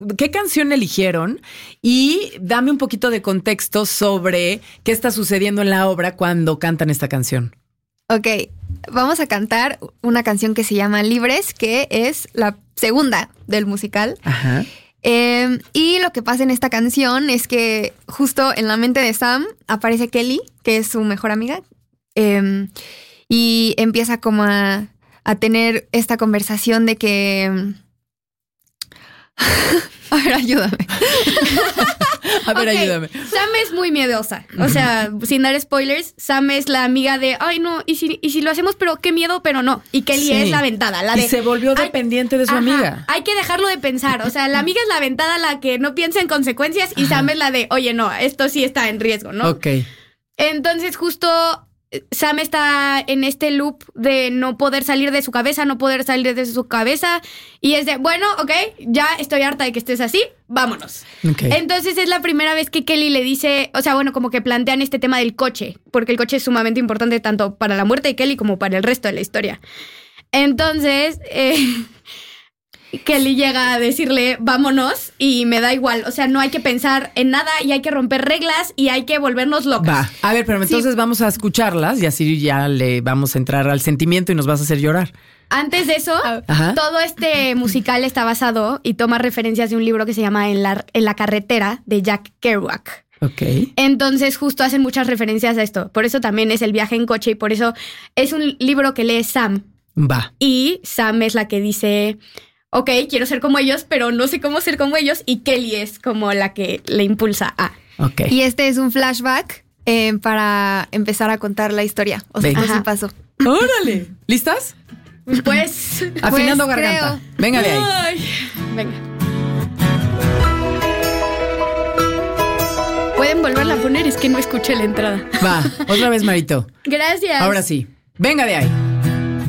¿qué canción eligieron? Y dame un poquito de contexto sobre qué está sucediendo en la obra cuando cantan esta canción. Ok, vamos a cantar una canción que se llama Libres, que es la segunda del musical. Ajá. Y lo que pasa en esta canción es que justo en la mente de Sam aparece Kelly, que es su mejor amiga, y empieza como a tener esta conversación de que... A ver, ayúdame. Ayúdame. Sam es muy miedosa. O sea, sin dar spoilers, Sam es la amiga de, ay, no, y si lo hacemos, pero qué miedo, pero no. Y Kelly es la aventada, la de... Y se volvió dependiente de su amiga. Hay que dejarlo de pensar. O sea, la amiga es la aventada, la que no piensa en consecuencias, y Sam es la de, oye, no, esto sí está en riesgo, ¿no? Ok. Entonces, justo... Sam está en este loop de no poder salir de su cabeza, y es de, bueno, ok, ya estoy harta de que estés así, vámonos. Okay. Entonces es la primera vez que Kelly le dice, o sea, bueno, como que plantean este tema del coche, porque el coche es sumamente importante tanto para la muerte de Kelly como para el resto de la historia. Entonces, Kelly llega a decirle, vámonos, y me da igual. O sea, no hay que pensar en nada y hay que romper reglas y hay que volvernos locas. Va. A ver, pero entonces vamos a escucharlas y así ya le vamos a entrar al sentimiento y nos vas a hacer llorar. Antes de eso, todo este musical está basado y toma referencias de un libro que se llama En la carretera, de Jack Kerouac. Ok. Entonces justo hacen muchas referencias a esto. Por eso también es el viaje en coche y por eso es un libro que lee Sam. Va. Y Sam es la que dice... Ok, quiero ser como ellos, pero no sé cómo ser como ellos. Y Kelly es como la que le impulsa a. Ok. Y este es un flashback para empezar a contar la historia. O sea, así pasó. ¡Órale! ¿Listas? Pues... Afinando garganta. Creo. Venga de ahí. Ay, venga. ¿Pueden volverla a poner? Es que no escuché la entrada. Va. Otra vez, Marito. Gracias. Ahora sí. Venga de ahí.